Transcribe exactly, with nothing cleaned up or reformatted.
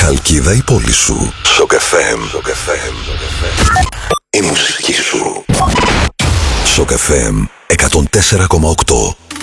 Χαλκίδα η πόλη σου. Σοκ εφ εμ. Η μουσική σου. Σοκ εφ εμ εκατόν τέσσερα κόμμα οκτώ.